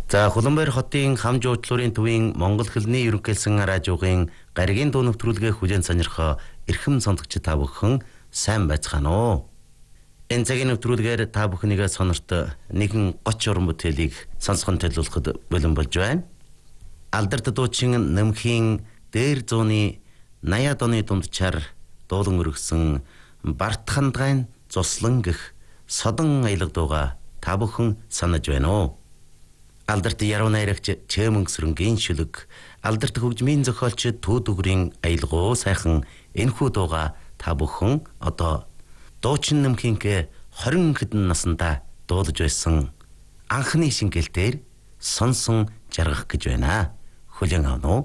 За Хуланбаяр хотын хам жуучлуурын төвийн Монгол хэлний ерөнхийлсэн радиогийн гаригийн дуу нэвтрүүлгээ хүлээн сонирхоо эрхэм сонсогч та бүхэн сайн байцгаана уу. Энэ цагийн нэвтрүүлгээр та бүхнийгээ сонорт нэгэн 30 уран бүтээлийг сонсгон төлөвлөхөд бэлэн болж байна. Алдарт дуучин Нэмхийн дээр зууны 80-аад оны дунджаар дуулан өргөсөн Бартхандгайн зуслан гэх содон аялга дууга та бүхэн санаж байна уу? Алдарт яруу найрагч Чээмэнгсрэнгийн шүлэг, алдарт хөгжмийн зохиолч Түүдүгрийн аялгуу сайхан энэхүү дууга та бүхэн одоо дуучин Нэмхийнхээ 20 хэдэн наснда дуулж байсан анхны шингэлтээр сонсон жаргах гэж байна. Хүлээн авна уу?